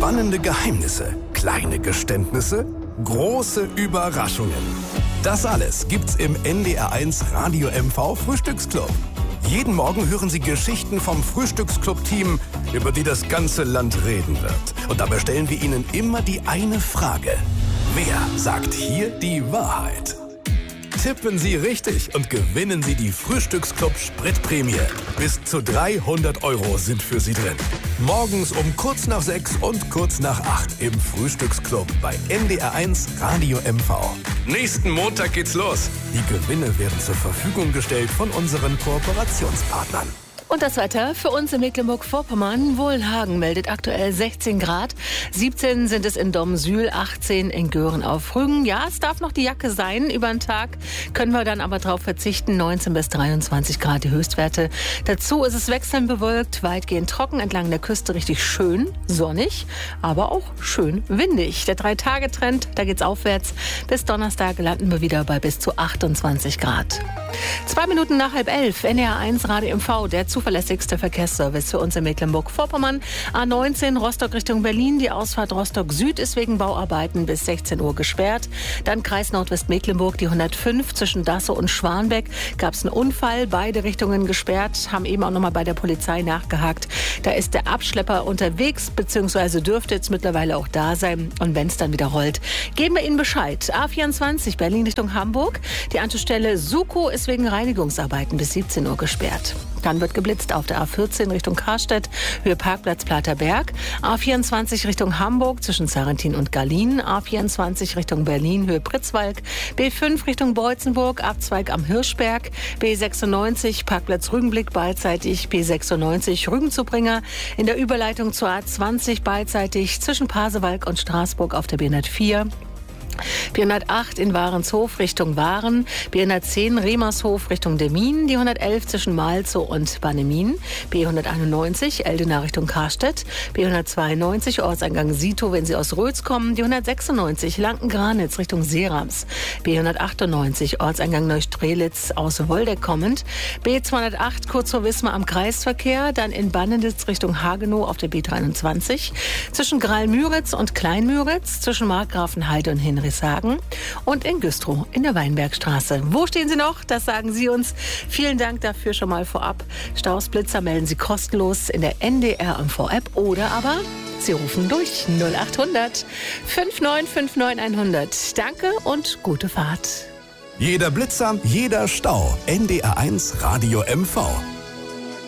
Spannende Geheimnisse, kleine Geständnisse, große Überraschungen. Das alles gibt's im NDR1 Radio MV Frühstücksclub. Jeden Morgen hören Sie Geschichten vom Frühstücksclub-Team, über die das ganze Land reden wird. Und dabei stellen wir Ihnen immer die eine Frage. Wer sagt hier die Wahrheit? Tippen Sie richtig und gewinnen Sie die Frühstücksclub-Spritprämie. Bis zu 300 € sind für Sie drin. Morgens um kurz nach 6 und kurz nach 8 im Frühstücksclub bei NDR1 Radio MV. Nächsten Montag geht's los. Die Gewinne werden zur Verfügung gestellt von unseren Kooperationspartnern. Und das Wetter für uns in Mecklenburg-Vorpommern. Wohlhagen meldet aktuell 16 Grad. 17 sind es in Domsühl, 18 in Göhren auf Rügen. Ja, es darf noch die Jacke sein. Über den Tag können wir dann aber darauf verzichten. 19 bis 23 Grad die Höchstwerte. Dazu ist es wechselnd bewölkt, weitgehend trocken, entlang der Küste richtig schön, sonnig, aber auch schön windig. Der 3-Tage-Trend, da geht's aufwärts. Bis Donnerstag landen wir wieder bei bis zu 28 Grad. 2 Minuten nach 10:30, NDR1 Radio MV, der zuverlässigste Verkehrsservice für uns in Mecklenburg-Vorpommern. A19 Rostock Richtung Berlin. Die Ausfahrt Rostock Süd ist wegen Bauarbeiten bis 16 Uhr gesperrt. Dann Kreis Nordwestmecklenburg, die 105 zwischen Dassow und Schwanbeck. Gab es einen Unfall, beide Richtungen gesperrt. Haben eben auch nochmal bei der Polizei nachgehakt. Da ist der Abschlepper unterwegs, beziehungsweise dürfte jetzt mittlerweile auch da sein. Und wenn es dann wieder rollt, geben wir Ihnen Bescheid. A24 Berlin Richtung Hamburg. Die Anschlussstelle Suko ist wegen Reinigungsarbeiten bis 17 Uhr gesperrt. Dann wird geblitzt auf der A14 Richtung Karstedt, Höhe Parkplatz Platerberg. A24 Richtung Hamburg zwischen Sarrentin und Gallien. A24 Richtung Berlin, Höhe Pritzwalk. B5 Richtung Beutzenburg, Abzweig am Hirschberg. B96 Parkplatz Rügenblick beidseitig. B96 Rügenzubringer. In der Überleitung zur A20 beidseitig zwischen Pasewalk und Straßburg auf der B104. B108 in Warenshof Richtung Waren, B110 Remershof Richtung Demmin, die 111 zwischen Malzow und Bannemin, B191 Eldena Richtung Karstedt, B192 Ortseingang Sito, wenn Sie aus Rötz kommen, die 196 Lanken-Granitz Richtung Seerams, B198 Ortseingang Neustrelitz aus Woldeck kommend, B208 kurz vor Wismar am Kreisverkehr, dann in Bannenitz Richtung Hagenow auf der B23, zwischen Graal-Müritz und Klein-Müritz, zwischen Markgrafenheide und Hinrichshagen und in Güstrow in der Weinbergstraße. Wo stehen Sie noch? Das sagen Sie uns. Vielen Dank dafür schon mal vorab. Staus, Blitzer melden Sie kostenlos in der NDR MV App oder aber Sie rufen durch 0800 5959 100. Danke und gute Fahrt. Jeder Blitzer, jeder Stau. NDR1 Radio MV.